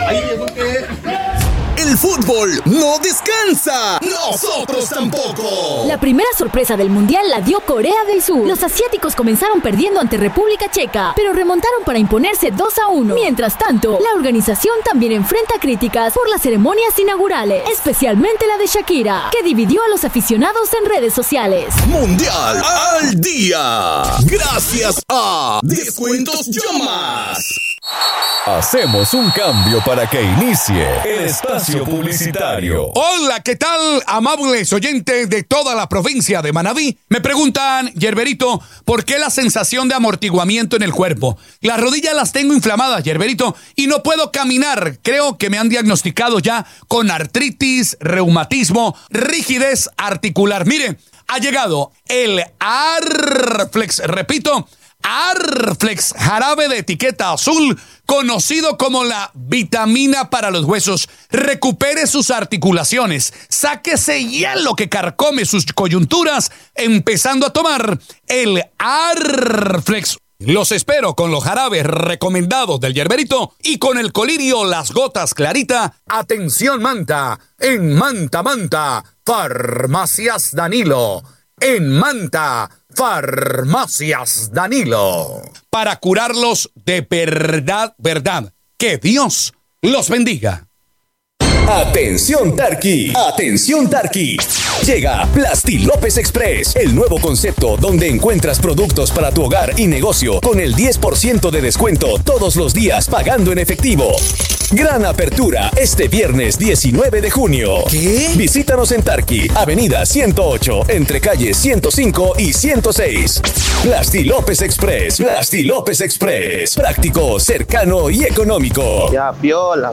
El fútbol no descansa. Nosotros tampoco. La primera sorpresa del Mundial la dio Corea del Sur. Los asiáticos comenzaron perdiendo ante República Checa, pero remontaron para imponerse 2-1. Mientras tanto, la organización también enfrenta críticas por las ceremonias inaugurales, especialmente la de Shakira, que dividió a los aficionados en redes sociales. Mundial al día. Gracias a Descuentos Yomas. Hacemos un cambio para que inicie el espacio publicitario. Hola, ¿qué tal, amables oyentes de toda la provincia de Manabí? Me preguntan, Yerberito, ¿por qué la sensación de amortiguamiento en el cuerpo? Las rodillas las tengo inflamadas, Yerberito, y no puedo caminar. Creo que me han diagnosticado ya con artritis, reumatismo, rigidez articular. Mire, ha llegado el Arflex, repito, Arflex, jarabe de etiqueta azul, conocido como la vitamina para los huesos. Recupere sus articulaciones, sáquese hielo que carcome sus coyunturas, empezando a tomar el Arflex. Los espero con los jarabes recomendados del Yerberito y con el colirio Las Gotas Clarita. Atención Manta, en Manta, Farmacias Danilo. En Manta, Farmacias Danilo. Para curarlos de verdad. Que Dios los bendiga. Atención Tarqui, atención Tarqui. Llega Plasti López Express, el nuevo concepto donde encuentras productos para tu hogar y negocio con el 10% de descuento todos los días pagando en efectivo. Gran apertura este viernes 19 de junio. ¿Qué? Visítanos en Tarqui, avenida 108, entre calles 105 y 106. Plasti López Express, Plasti López Express. Práctico, cercano y económico. Ya, piola.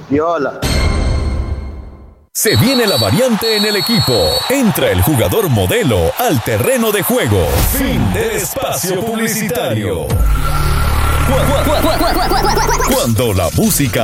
Se viene la variante en el equipo. Entra el jugador modelo al terreno de juego. Fin del espacio publicitario. Cuando la música